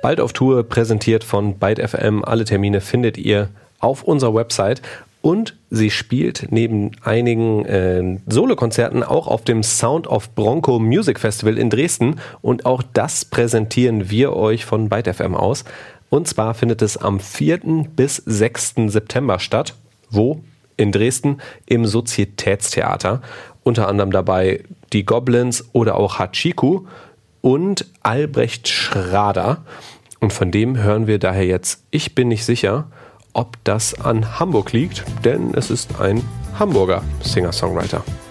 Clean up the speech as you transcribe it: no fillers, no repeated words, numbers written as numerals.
bald auf Tour, präsentiert von Byte FM. Alle Termine findet ihr auf unserer Website. Und sie spielt neben einigen Solokonzerten auch auf dem Sound of Bronco Music Festival in Dresden. Und auch das präsentieren wir euch von Byte FM aus. Und zwar findet es am 4. bis 6. September statt. Wo? In Dresden im Sozietätstheater. Unter anderem dabei die Goblins oder auch Hachiku und Albrecht Schrader. Und von dem hören wir daher jetzt Ich bin nicht sicher, ob das an Hamburg liegt, denn es ist ein Hamburger Singer-Songwriter.